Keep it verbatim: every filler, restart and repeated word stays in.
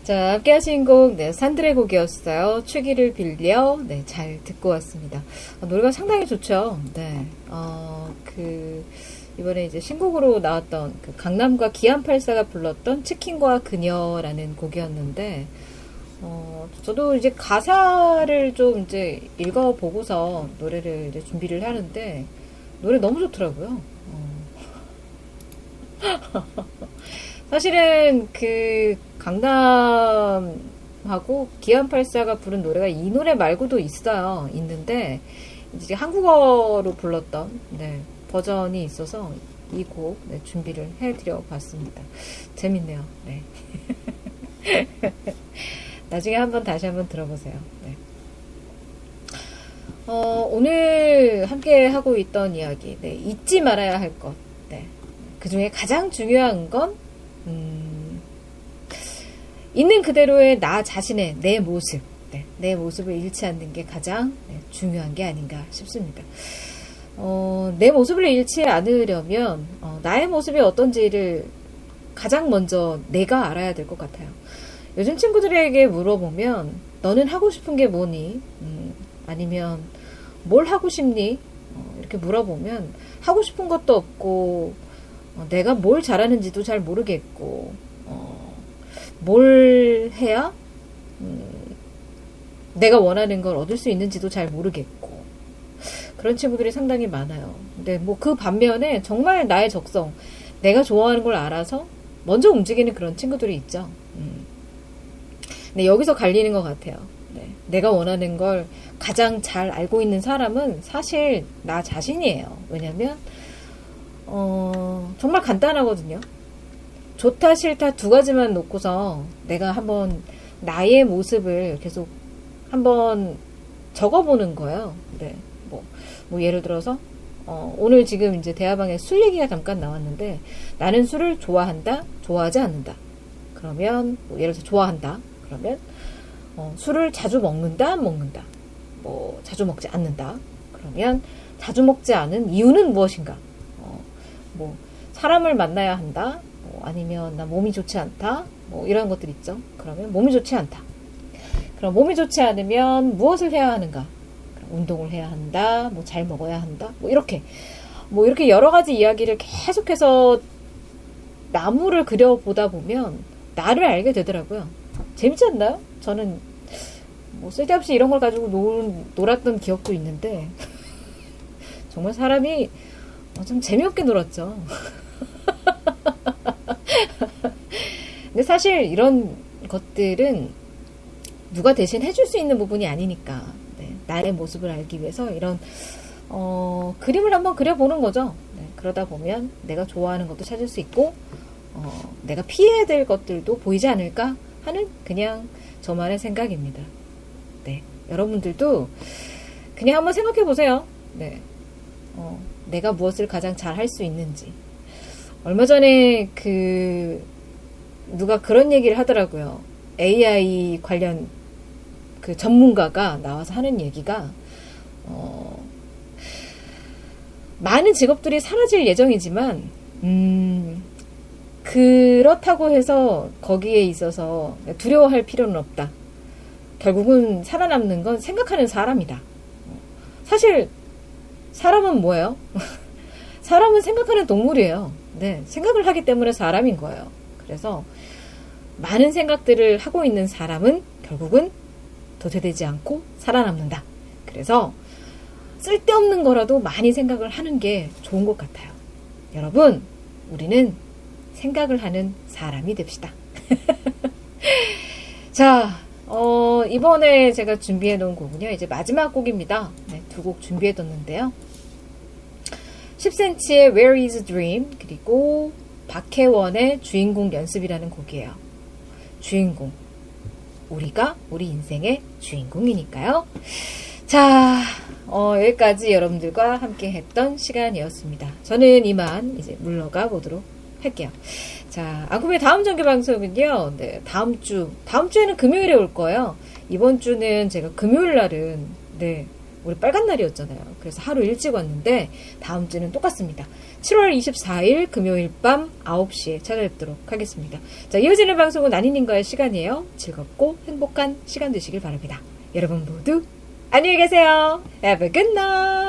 자, 함께 하신 곡, 네, 산들의 곡이었어요. 추기를 빌려, 네, 잘 듣고 왔습니다. 아, 노래가 상당히 좋죠. 네, 어, 그, 이번에 이제 신곡으로 나왔던 그 강남과 기안팔사가 불렀던 치킨과 그녀라는 곡이었는데, 어, 저도 이제 가사를 좀 이제 읽어보고서 노래를 이제 준비를 하는데, 노래 너무 좋더라고요. 어. 사실은 그 강남하고 기안팔사가 부른 노래가 이 노래 말고도 있어요. 있는데 이제 한국어로 불렀던 네, 버전이 있어서 이 곡 네, 준비를 해드려 봤습니다. 재밌네요. 네. 나중에 한번 다시 한번 들어보세요. 네. 어, 오늘 함께 하고 있던 이야기, 네, 잊지 말아야 할 것. 네. 그 중에 가장 중요한 건 음, 있는 그대로의 나 자신의 내 모습, 네, 내 모습을 잃지 않는 게 가장 네, 중요한 게 아닌가 싶습니다. 어, 내 모습을 잃지 않으려면 어, 나의 모습이 어떤지를 가장 먼저 내가 알아야 될 것 같아요. 요즘 친구들에게 물어보면 너는 하고 싶은 게 뭐니? 음, 아니면 뭘 하고 싶니? 어, 이렇게 물어보면 하고 싶은 것도 없고 어, 내가 뭘 잘하는지도 잘 모르겠고 어, 뭘 해야 음, 내가 원하는 걸 얻을 수 있는지도 잘 모르겠고 그런 친구들이 상당히 많아요. 근데 뭐 그 반면에 정말 나의 적성, 내가 좋아하는 걸 알아서 먼저 움직이는 그런 친구들이 있죠. 음. 근데 여기서 갈리는 것 같아요. 네. 내가 원하는 걸 가장 잘 알고 있는 사람은 사실 나 자신이에요. 왜냐면 어, 정말 간단하거든요. 좋다 싫다 두 가지만 놓고서 내가 한번 나의 모습을 계속 한번 적어보는 거예요. 네. 뭐, 뭐 예를 들어서 어, 오늘 지금 이제 대화방에 술 얘기가 잠깐 나왔는데 나는 술을 좋아한다, 좋아하지 않는다. 그러면 뭐 예를 들어서 좋아한다. 그러면 어, 술을 자주 먹는다, 먹는다. 뭐 자주 먹지 않는다. 그러면 자주 먹지 않은 이유는 무엇인가? 뭐 사람을 만나야 한다. 뭐 아니면 나 몸이 좋지 않다. 뭐 이런 것들 있죠. 그러면 몸이 좋지 않다. 그럼 몸이 좋지 않으면 무엇을 해야 하는가? 운동을 해야 한다. 뭐 잘 먹어야 한다. 뭐 이렇게 뭐 이렇게 여러 가지 이야기를 계속해서 나무를 그려보다 보면 나를 알게 되더라고요. 재밌지 않나요? 저는 뭐 쓸데없이 이런 걸 가지고 놀, 놀았던 기억도 있는데 정말 사람이 어, 좀 재미없게 놀았죠. 근데 사실 이런 것들은 누가 대신 해줄 수 있는 부분이 아니니까 네, 나의 모습을 알기 위해서 이런 어, 그림을 한번 그려보는 거죠. 네, 그러다 보면 내가 좋아하는 것도 찾을 수 있고 어, 내가 피해야 될 것들도 보이지 않을까 하는 그냥 저만의 생각입니다. 네, 여러분들도 그냥 한번 생각해 보세요. 네, 어, 내가 무엇을 가장 잘 할 수 있는지. 얼마 전에 그 누가 그런 얘기를 하더라고요. 에이아이 관련 그 전문가가 나와서 하는 얘기가 어, 많은 직업들이 사라질 예정이지만 음, 그렇다고 해서 거기에 있어서 두려워할 필요는 없다. 결국은 살아남는 건 생각하는 사람이다. 사실 사람은 뭐예요? 사람은 생각하는 동물이에요. 네, 생각을 하기 때문에 사람인 거예요. 그래서 많은 생각들을 하고 있는 사람은 결국은 도태되지 않고 살아남는다. 그래서 쓸데없는 거라도 많이 생각을 하는 게 좋은 것 같아요. 여러분, 우리는 생각을 하는 사람이 됩시다. 자, 어, 이번에 제가 준비해 놓은 곡은요, 이제 마지막 곡입니다. 네, 두 곡 준비해 뒀는데요. 십 센티미터의 Where is a Dream, 그리고 박혜원의 주인공 연습이라는 곡이에요. 주인공. 우리가 우리 인생의 주인공이니까요. 자, 어, 여기까지 여러분들과 함께 했던 시간이었습니다. 저는 이만 이제 물러가 보도록 할게요. 자, 아쿠메 다음 정규 방송은요, 네, 다음 주, 다음 주에는 금요일에 올 거예요. 이번 주는 제가 금요일 날은, 네, 우리 빨간 날이었잖아요. 그래서 하루 일찍 왔는데 다음 주는 똑같습니다. 칠월 이십사일 금요일 밤 아홉 시에 찾아뵙도록 하겠습니다. 자, 이어지는 방송은 나니님과의 시간이에요. 즐겁고 행복한 시간 되시길 바랍니다. 여러분 모두 안녕히 계세요. Have a good night.